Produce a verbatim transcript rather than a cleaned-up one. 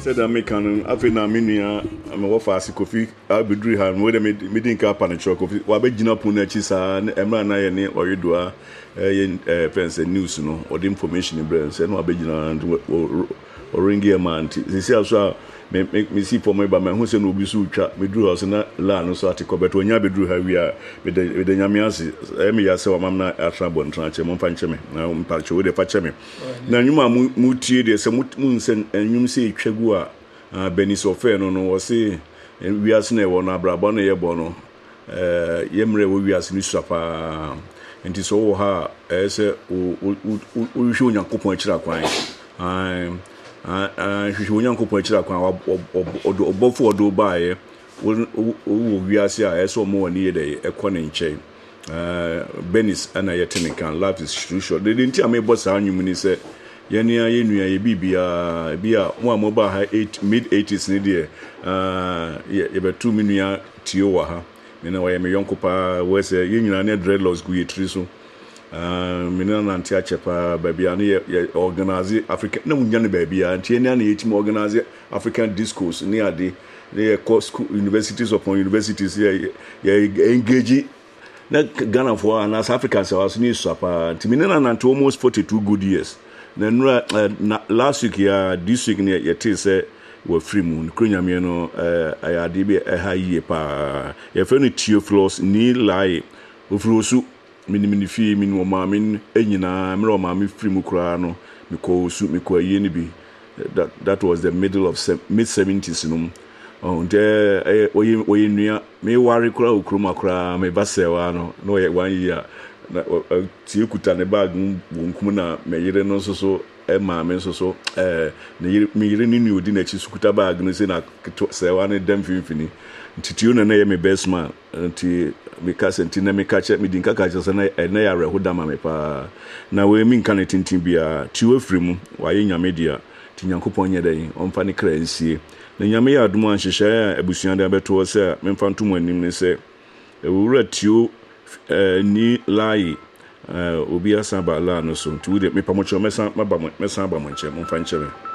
said I make an afina minia I'm a fast coffee I'll be doing her whether me didn't cap and chocolate coffee wabe jina puna chisa emra na ye or you do a friends and news no or the information in brain say no abejina or ringy a man this is also make me see for me by my who say no be so twa me drew us na la no so article but when ya be drew her we are with the with the nyamiase emi ya say mam na atra bon tranche mo fa nche me na mo pa che we de fa che me na nyuma mu tie de say mu nsen enwum say twegu a benis ofe no no wo say we are na wo na brabo no ye bo no eh yemre wo we are ni swapa enti so wo ha eh say o o o hwe onyankopon akira kwan ai ah hwehwe onyankopon akira kwan obofo odo baaye wo wiase a eso mo woni de ekone nche eh benis ana yetene kan life is too short they didn't am ebo sa anwum ni se yene ya yenua ye bibia bia mo amoba ha mid eighties ni de ah ye betu minua tio wa ha na wa ye me yonkopa we se yenyina ne dreadlocks gu yetri so Uh, minna nanti achepa baby ani ye organize African na munya ne baby anti ene na yetim organize African discourse ni ade ne school universities upon universities ye engage na Ghana for and as Africans was ni swapa anti minna nanti almost forty-two good years na uh, last week ya this week ne ye te say we free moon kronyame no eh ayade bi eh ha yie pa ye fe no Theophilus ni lai ofrosu minimini fi min wo ma min enyina mro ma mi free mu kura no mi ko su mi ko aye ni bi that that was the middle of mid seventies no on de oye oye nua me ware kura okroma kura me basewa no no ye one year na tie kuta ne bag wonkum na me yire no so so e ma me so so eh me yire ni ni odi na chi sukuta bag no se na sewa ne dem finfini ntitio na na ye me best man nti me ka senti na me ka che me din ka ka che na na ya rehoda ma me pa na we mi nka ne tintin bia tiwo firi mu wa ye nyame dia ti nyankopon nye dan omfa ne kra nsie na nyame ya adom anhyehyɛ abusuan da beto se me mfa ntom anim ne se ewura tio ni lai obi asaba la no so nti we de me pa mo che mesa maba mesa ba mo nche mo mfa nche me